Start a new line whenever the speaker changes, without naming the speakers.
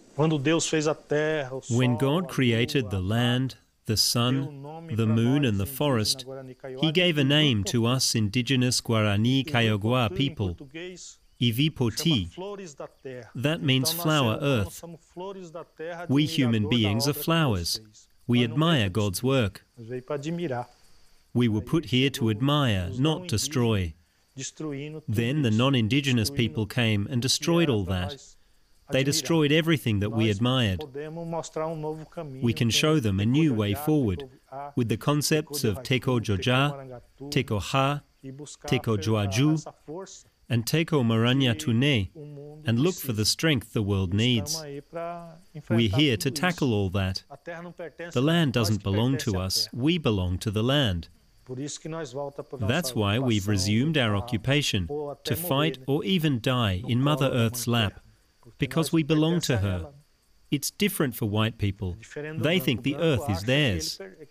Quando Deus fez a terra, o
When
sol,
God
a
created
lua,
the
a
land, the
deu
sun,
nome
the
pra
moon,
nós
and the
indígenas
forest,
Guarani Kaiowá
He
de
gave a name to
Ivipoti,
us indigenous Guarani
que
Kaiowá
Ivipoti em
people,
português chama
Ivipoti.
flores da terra.
That means
Então
flower
nós
earth.
somos flores da terra,
We human
admirador da
beings are
obra que Deus
flowers.
fez.
We
Nós não veio
admire
para
God's
destruir,
work.
nós veio para admirar.
We were
Aí
put here to
chegou
admire,
os
not
não
destroy.
indígenas destruindo tudo
Then the
isso,
non-indigenous
destruindo
people came and
o que
destroyed
era
all
para
that.
nós
They
admirar.
destroyed everything that we
Nós
admired.
podemos mostrar novo caminho
We can
com
show them a new way
Tekojojá,
forward
Tekova,
with the concepts of Teko
Tekojoraitu,
Joja,
Tekomarangatu,
Teko Ha,
e buscar
Teko Joaju,
essa força
and Teko Maranya
que
Tune,
o mundo
and look for the
precisa.
strength the world
E
needs.
estamos aí para
We're
enfrentar
here to
tudo
tackle
isso.
all that.
A terra não pertence
The
a
land
nós,
doesn't
que
belong
pertence
to
à
us,
terra.
we belong to the land.
Por isso que nós volta para
That's
nossa
why we've
ocupação,
resumed our
lutar,
occupation,
ou até
to fight
morrer, né,
or even die
no
in Mother
colo da
Earth's
Mãe
lap,
Terra, porque
because
nós
we belong
pertence
to
a
her.
ela.
It's different for white people.
Diferente do
They
branco.
think
O
the
branco
earth is
acha
theirs.